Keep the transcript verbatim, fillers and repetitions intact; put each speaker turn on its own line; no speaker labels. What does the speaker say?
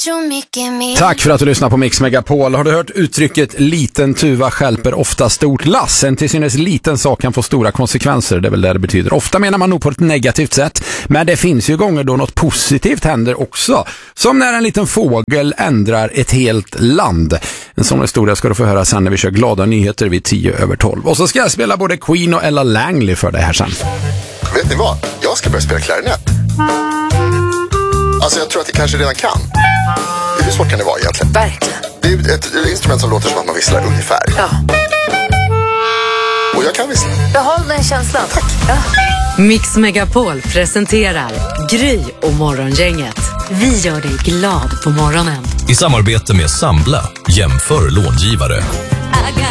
Tack för att du lyssnar på Mix Megapol. Har du hört uttrycket liten tuva stjälper ofta stort lass? En till synes liten sak kan få stora konsekvenser, det är väl det det betyder. Ofta menar man nog på ett negativt sätt, men det finns ju gånger då något positivt händer också. Som när en liten fågel ändrar ett helt land. En sån historia ska du få höra sen när vi kör glada nyheter vid tio över tolv. Och så ska jag spela både Queen och Ella Langley för dig här sen.
Vet ni vad? Jag ska börja spela klarinett. Alltså jag tror att det kanske redan kan. Hur svårt kan det vara egentligen?
Verkligen.
Det är ett instrument som låter som att man visslar ungefär.
Ja.
Och jag kan vissla.
Behåll den känslan.
Tack.
Ja.
Mix Megapol presenterar Gry och Morgongänget. Vi gör dig glad på morgonen.
I samarbete med Sambla, jämför långivare.
I got